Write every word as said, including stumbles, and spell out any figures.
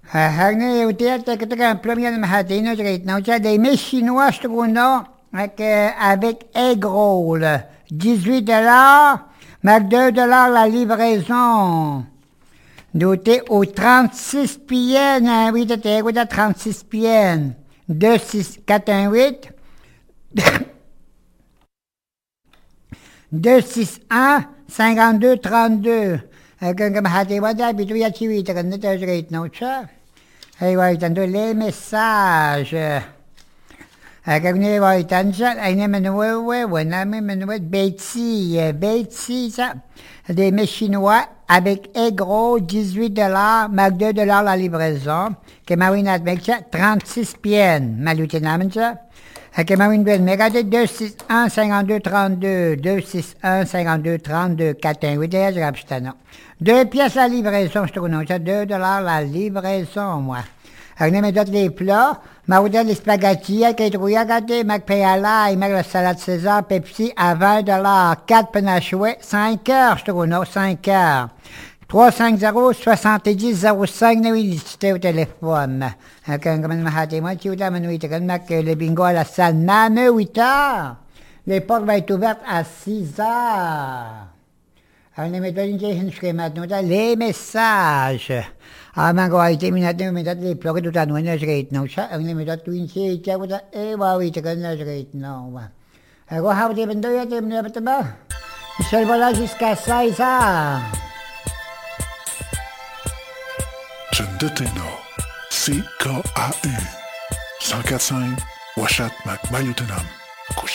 Hagne utia te que te premier de matin, je vais non ça des mets chinois je trouve non avec avec egg roll, dix-huit dollars, mais deux dollars la livraison. Noté au trente-six P N, hein, oui, t'es écoute à trente-six P N. deux six quatre un huit deux six un cinquante-deux trente-deux. Comme hâte wada bitu ya chiwi te kan te rate no cha. Hey wa tando les messages. Comme ne wa tanja ai ne menwe we wena me menwe Betsy Betsy ça des mets chinois avec egg roll dix-huit dollars, mag deux dollars la livraison. Que marine avec ça trente-six P N. Malute namen ça. Que marine ben megade deux six un cinquante-deux trente-deux deux six un cinquante-deux trente-deux quatre un huit je rapstano. Deux pièces la livraison, je trouve non, ça deux dollars la livraison moi. Alors, je mets les plats, ma vous donne les spaghettis, avec les trouilles à gâter, ma paye à l'ail, ma la salade César, Pepsi à vingt dollars, quatre penachouets, cinq heures, je trouve non, cinq heures. trois cent cinquante soixante-dix zéro cinq, nous il au téléphone. Quand comme ma hâte moi, tu as mené le bingo à la salle, même huit heures. Les portes vont être ouvertes à six heures. Alors, les méthodes, je maintenant les messages. Ah, ma go été minute minute les pleurs tout à nous ne rate non ça, les méthodes tout ici, tu as vu eh wa oui tu connais rate non wa. Alors, how they been doing it, ne pas pas. Michel voilà jusqu'à seize heures. Jeune de ténor, C K A U, cent quatre cinq, Washat Mac Mayutenam.